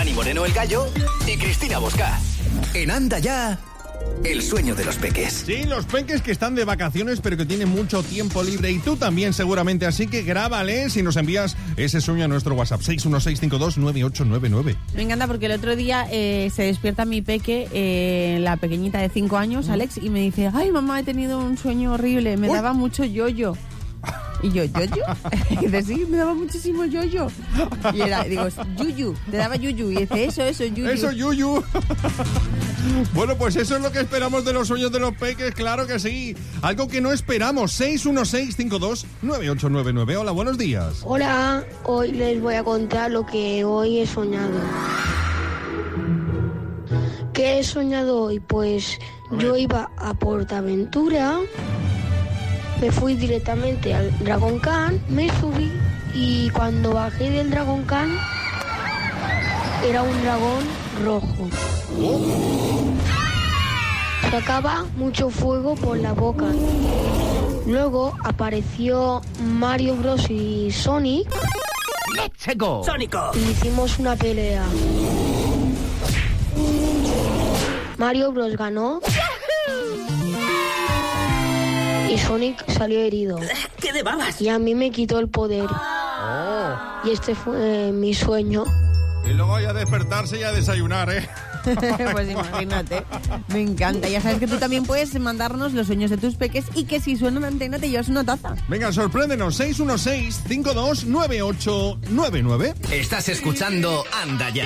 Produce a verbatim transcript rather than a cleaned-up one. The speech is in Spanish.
Dani Moreno el Gallo y Cristina Bosca. En Anda Ya, el sueño de los peques. Sí, los peques que están de vacaciones pero que tienen mucho tiempo libre, y tú también seguramente, así que grábales y nos envías ese sueño a nuestro WhatsApp seis uno seis cinco dos nueve ocho nueve nueve. Me encanta porque el otro día eh, se despierta mi peque, eh, la pequeñita de cinco años, Alex, y me dice: ay, mamá, he tenido un sueño horrible, me Uy. daba mucho yoyo. Y yo, ¿yoyo? Y dice, sí, me daba muchísimo yoyo. Y era, digo, yuyu, te daba yuyu. Y dice, eso, eso, yuyu. Eso, yuyu. Bueno, pues eso es lo que esperamos de los sueños de los peques, claro que sí. Algo que no esperamos, seis uno seis cinco dos nueve ocho nueve nueve. Hola, buenos días. Hola, hoy les voy a contar lo que hoy he soñado. ¿Qué he soñado hoy? Pues yo iba a Portaventura, me fui directamente al Dragon Khan, me subí y cuando bajé del Dragon Khan era un dragón rojo. Sacaba mucho fuego por la boca. Luego apareció Mario Bros y Sonic. ¡Let's go! ¡Sónico! Y hicimos una pelea. Mario Bros ganó. Y Sonic salió herido. ¡Qué de babas! Y a mí me quitó el poder. Oh. Y este fue eh, mi sueño. Y luego ya despertarse y a desayunar, ¿eh? Pues imagínate. Me encanta. Ya sabes que tú también puedes mandarnos los sueños de tus peques y que si suena una antena te llevas una taza. Venga, sorpréndenos. seis uno seis cinco dos nueve ocho nueve nueve. Estás escuchando Anda Ya.